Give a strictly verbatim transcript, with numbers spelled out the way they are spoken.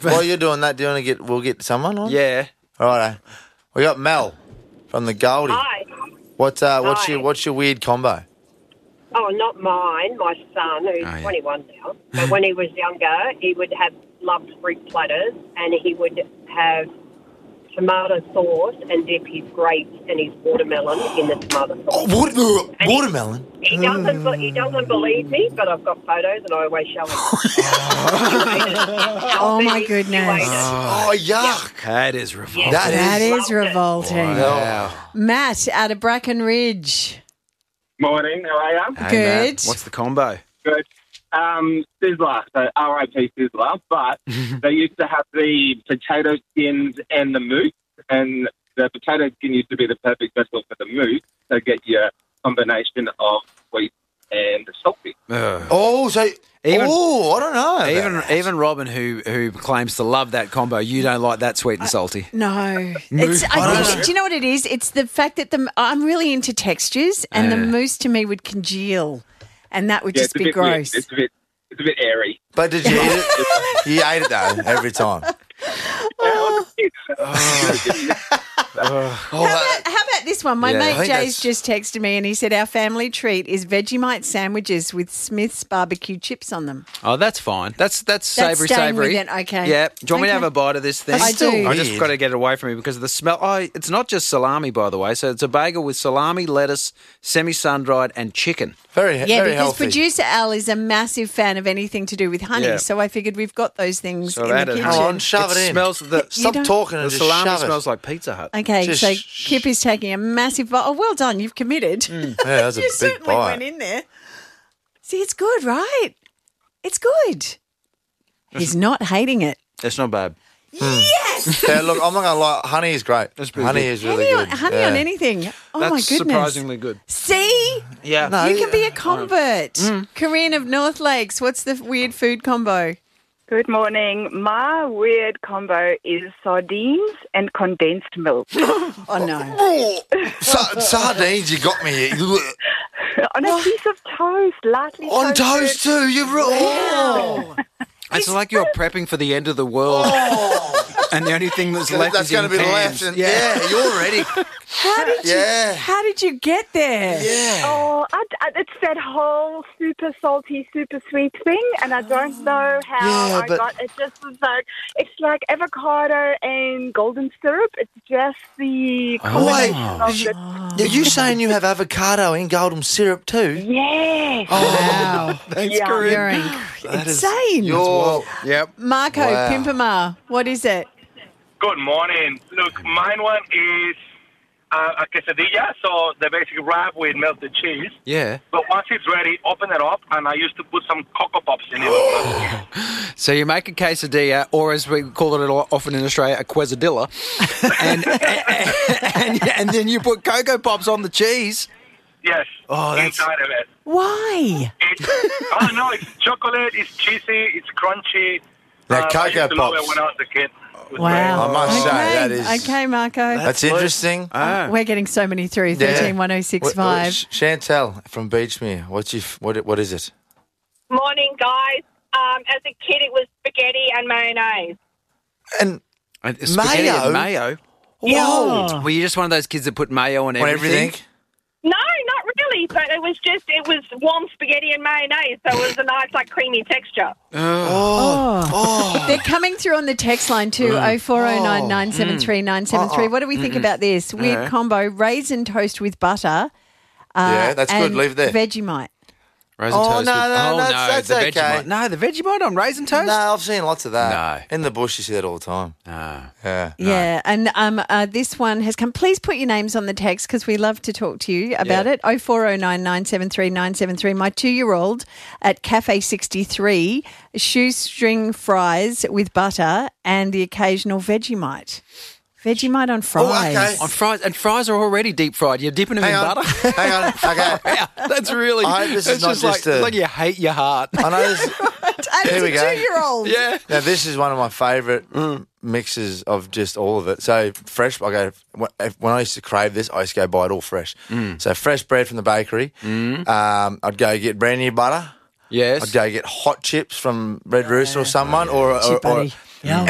while you're doing that, do you want to get? We'll get someone on. Yeah. All right. We got Mel from the Goldie. Hi. What? Uh, what's Hi. your What's your weird combo? Oh, not mine. My son, who's Oh, yeah. twenty-one now. But when he was younger, he would have loved fruit platters, and he would have tomato sauce and dip his grapes and his watermelon in the tomato sauce. Oh, water, And he- watermelon. He doesn't. be- He doesn't believe me, but I've got photos, and I always show him. Oh, my goodness. Oh, yuck. That is revolting. That That is. is revolting. Wow. Matt out of Bracken Ridge. Morning, how are you? Hey, Good. Matt, what's the combo? Good. Um, Sizzler, so R I P Sizzler, but they used to have the potato skins and the mousse, and the potato skin used to be the perfect vessel for the mousse, so get your combination of sweet and salty. Ugh. Oh, so Even- oh, I don't know. Even even Robin, who who claims to love that combo, you don't like that sweet and salty. No, it's. I I don't think. know. Do you know what it is? It's the fact that the I'm really into textures, and the Yeah. mousse to me would congeal, and that would Yeah, just it's a be bit weird. gross. It's a bit, it's a bit airy. But did you eat it? You ate it though every time. Oh, How about, how about this one? My Yeah, I mate think Jay's that's- just texted me and he said our family treat is Vegemite sandwiches with Smith's barbecue chips on them. Oh, that's fine. That's that's That's savoury, staying with savoury. it, okay. Yeah. Do you want me to Okay. have a bite of this thing? I do. I just Weird. got to get it away from me because of the smell. Oh, it's not just salami, by the way. So it's a bagel with salami, lettuce, semi-sun dried, and chicken. very, Yeah, very because healthy. producer Al is a massive fan of anything to do with honey, Yeah. so I figured we've got those things So in the that is- kitchen. Come on, shove it, in. Smells the Stop don't- talking the and just salami shove smells it. like Pizza Hut. Okay, Just so sh- Kip is taking a massive bite. Oh, well done, you've committed. Yeah, that was a you big certainly bite. went in there. See, it's good, right? It's good. He's not hating it. It's not bad. Yes! Yeah, look, I'm not gonna lie. Honey is great. That's pretty Honey good. is really honey on, good. honey yeah. on anything. Oh, That's my goodness. surprisingly good. See? Yeah. No, You can be a yeah. convert. Corinne of North Lakes, what's the weird food combo? Good morning. My weird combo is sardines and condensed milk. Oh, no. Oh, sa- sardines, you got me here. On a piece of toast, lightly On toasted. toast too. You're oh. It's like you're prepping for the end of the world, and the only thing that's left That's is going in to be pans. left. And, yeah. you're ready. How did you, Yeah. how did you get there? Yeah. Oh, I, I, it's that whole super salty, super sweet thing, and I don't know how Yeah, I but- got it. Just was like it's like avocado and golden syrup. It's just the combination Wait, of did you, the are you saying you have avocado in golden syrup too? yes. Wow. Thanks, Yeah. Corinne. You're inc- That is- insane. You're Yep. Marco, Wow. Pimpama, what is it? Good morning. Look, mine one is uh, a quesadilla, so the basic wrap with melted cheese. Yeah. But once it's ready, open it up, and I used to put some Cocoa Pops in it. So you make a quesadilla, or as we call it often in Australia, a quesadilla, and, and, and, and then you put Cocoa Pops on the cheese. Yes, Oh, that's- inside of it. Why? It's, oh, no, it's chocolate, it's cheesy, it's crunchy. Now, Uh, I Cocoa used to love Pops. it when I was a kid. It was Wow. I must say, okay. that is- Okay, Marco. That's interesting. Ah. We're getting so many through. Yeah. Thirteen one oh six five. Sh- Chantel from Beachmere. What's your, f- what, what is it? Morning, guys. Um, as a kid, it was spaghetti and mayonnaise. And And spaghetti Mayo? and mayo. whoa, Were you just one of those kids that put mayo on on everything? everything. No, not really, but it was just, it was warm spaghetti and mayonnaise, so it was a nice, like, creamy texture. Oh, oh. They're coming through on the text line too, oh four oh nine nine seven three nine seven three. What do we think about this? Weird Yeah. combo, raisin toast with butter. Uh, Yeah, that's good. and Leave it there. Vegemite. Raisin Oh, toast. no, with- no, oh, that's- no, that's the okay. Vegemite. No, the Vegemite on raisin toast? No, I've seen lots of that. No. In the bush, you see that all the time. Ah. Yeah. Yeah, and um, uh, this one has come. Please put your names on the text because we love to talk to you about Yeah. it. oh four oh nine nine seven three nine seven three. My two-year-old at Cafe sixty-three, shoestring fries with butter and the occasional Vegemite. Vegemite on fries. okay. On fries, and fries are already deep fried. You're dipping them Hang in on. butter. Hang on. Okay. Yeah, that's really. I hope this is it's not just like, just a- it's like you hate your heart. I know this. And Here it's we a go. two-year-old. Yeah. Now, this is one of my favourite mixes of just all of it. So, fresh, I go, when I used to crave this, I used to go buy it all fresh. So, fresh bread from the bakery. Um, I'd go get brand new butter. Yes. I'd go get hot chips from Red Rooster or someone. or, or, Chip or buddy. Yum.